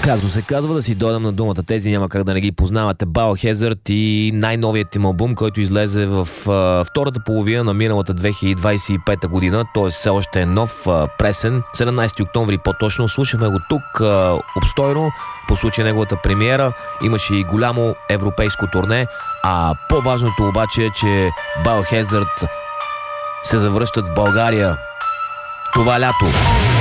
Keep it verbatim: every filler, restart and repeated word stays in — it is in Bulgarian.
Както се казва, да си дойдам на думата. Тези няма как да не ги познавате. Biohazard и най-новият им албум, който излезе в а, втората половина на миналата две хиляди двадесет и пета година. Т.е. все още е нов, а, пресен. седемнадесети октомври по-точно. Слушахме го тук а, обстойно по случай неговата премиера. Имаше и голямо европейско турне. А по-важното обаче е, че Biohazard се завръщат в България това лято.